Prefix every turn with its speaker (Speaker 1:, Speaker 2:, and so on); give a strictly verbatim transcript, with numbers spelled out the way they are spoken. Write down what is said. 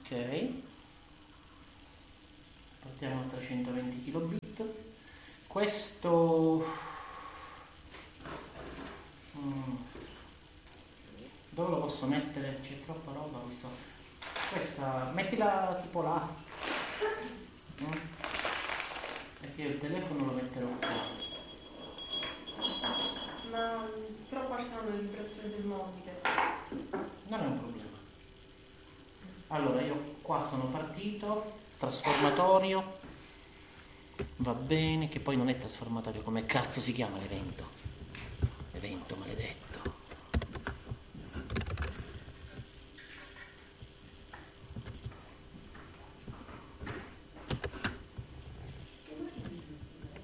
Speaker 1: Ok, partiamo da trecentoventi kilobit. Questo mm, dove lo posso mettere? C'è troppa roba questo. Questa mettila tipo là, mm? Perché io il telefono lo metterò qua.
Speaker 2: Ma però qua sono le vibrazioni del mobile.
Speaker 1: Non è un problema. Allora io qua sono partito, trasformatorio, va bene, che poi non è trasformatorio, come cazzo si chiama l'evento? Evento maledetto.